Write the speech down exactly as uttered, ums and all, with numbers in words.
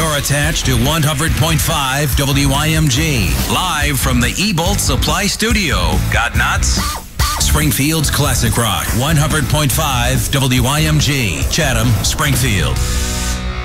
You're attached to one hundred point five W I M G. Live from the eBolt Supply Studio. Got nuts? Springfield's Classic Rock. one hundred point five W I M G. Chatham, Springfield.